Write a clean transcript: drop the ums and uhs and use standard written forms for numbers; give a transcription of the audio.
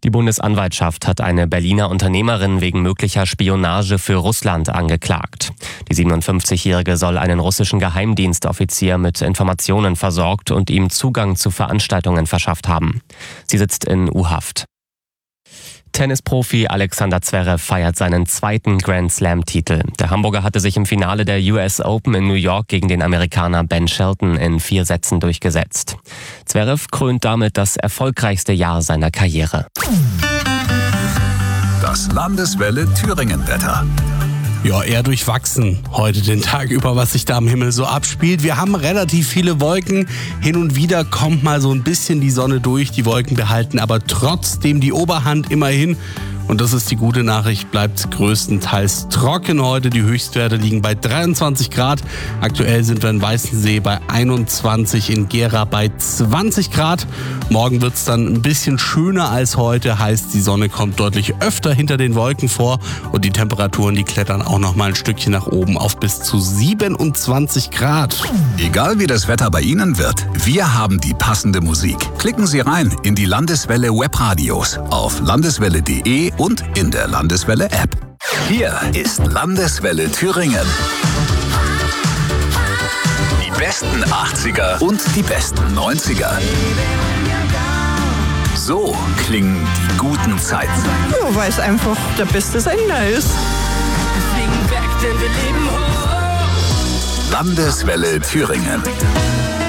Die Bundesanwaltschaft hat eine Berliner Unternehmerin wegen möglicher Spionage für Russland angeklagt. Die 57-Jährige soll einen russischen Geheimdienstoffizier mit Informationen versorgt und ihm Zugang zu Veranstaltungen verschafft haben. Sie sitzt in U-Haft. Tennisprofi Alexander Zverev feiert seinen zweiten Grand-Slam-Titel. Der Hamburger hatte sich im Finale der US Open in New York gegen den Amerikaner Ben Shelton in 4 Sätzen durchgesetzt. Zverev krönt damit das erfolgreichste Jahr seiner Karriere. Das Landeswelle Thüringen-Wetter. Ja, eher durchwachsen heute den Tag über, was sich da am Himmel so abspielt. Wir haben relativ viele Wolken. Hin und wieder kommt mal so ein bisschen die Sonne durch. Die Wolken behalten aber trotzdem die Oberhand immerhin. Und das ist die gute Nachricht, bleibt größtenteils trocken heute. Die Höchstwerte liegen bei 23 Grad. Aktuell sind wir in Weißensee bei 21, in Gera bei 20 Grad. Morgen wird es dann ein bisschen schöner als heute. Heißt, die Sonne kommt deutlich öfter hinter den Wolken vor. Und die Temperaturen, die klettern auch noch mal ein Stückchen nach oben auf bis zu 27 Grad. Egal wie das Wetter bei Ihnen wird, wir haben die passende Musik. Klicken Sie rein in die Landeswelle Webradios auf landeswelle.de und in der Landeswelle App. Hier ist Landeswelle Thüringen. Die besten 80er und die besten 90er. So klingen die guten Zeiten. Ja, weil es einfach der beste Sender ist. Landeswelle Thüringen.